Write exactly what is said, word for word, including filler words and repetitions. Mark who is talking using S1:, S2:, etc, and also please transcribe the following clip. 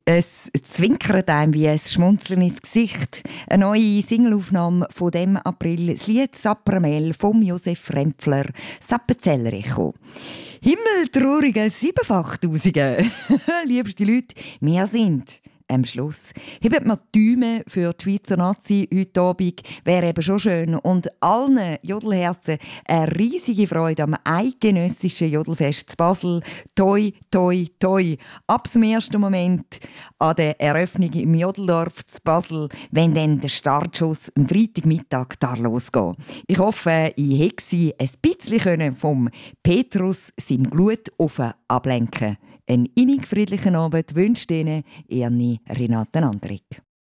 S1: Es zwinkert einem wie ein Schmunzeln ins Gesicht. Eine neue Singleaufnahme von dem April, das Lied «Sapramel» von Josef Rempfler, «Sappenzeller-Echo». Himmeltraurige Siebenfachtausende. Liebste Leute, wir sind am Schluss. Hebt mir die Däume für die Schweizer Nazi heute Abend. Wäre eben schon schön. Und allen Jodelherzen eine riesige Freude am eidgenössischen Jodelfest zu Basel. Toi, toi, toi. Ab dem ersten Moment an der Eröffnung im Jodeldorf zu Basel, wenn dann der Startschuss am Freitagmittag da losgeht. Ich hoffe, ich hätte Sie ein bisschen vom Petrus seinem Glut auf ablenken. Einen innig friedlichen Abend wünscht Ihnen Ihre Renate Andrik.